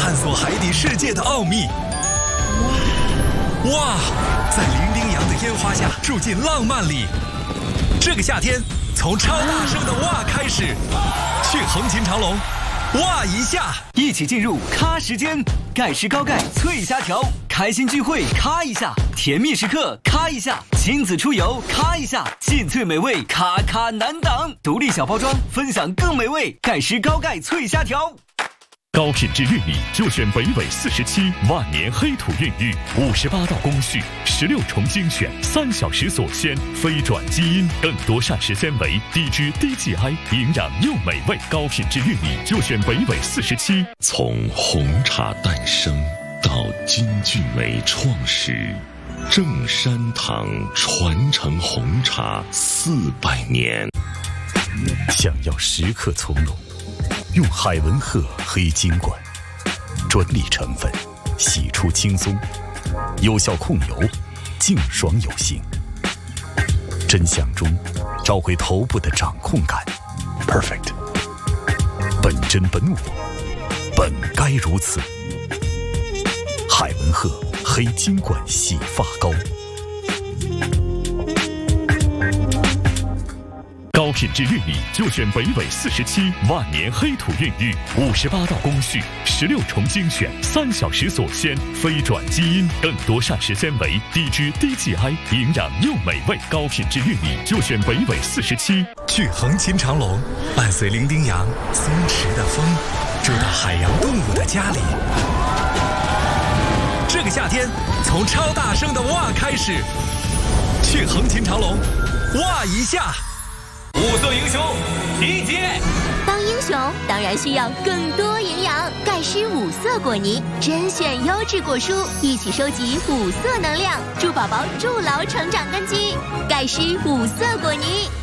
探索海底世界的奥秘。哇，在伶仃洋的烟花下住进浪漫里。这个夏天，从超大声的哇开始，去横琴长隆，哇一下， 一起进入咖时间，盖世高盖脆虾条，开心聚会咖一下，甜蜜时刻咖一下，亲子出游咖一下，尽最美味咖咖难挡，独立小包装，分享更美味，盖世高盖脆虾条。 高品质玉米就选北纬47万年黑土孕育，58道工序，16重精选，3小时锁鲜，非转基因，更多膳食纤维，低脂低 GI， 营养又美味。高品质玉米就选北纬47。 从红茶诞生到金骏眉创始，正山堂传承红茶400年。 想要时刻从容，用海文赫黑金管，专利成分，洗出轻松，有效控油，净爽有型。真相中找回头部的掌控感 ，perfect。本真本我，本该如此。海文赫黑金管洗发膏。高品质玉米就选北纬47万年黑土孕育，58道工序，16重精选，3小时锁鲜，非转基因，更多膳食纤维，低脂低 GI， 营养又美味。高品质玉米就选北纬47。 去横琴长隆，伴随伶仃洋松弛的风，住到海洋动物的家里。这个夏天，从超大声的哇开始，去横琴长隆，哇一下。 五色英雄集结！ 当英雄当然需要更多营养，盖诗5色果泥，甄选优质果蔬，一起收集5色能量，助宝宝筑牢成长根基。盖诗5色果泥。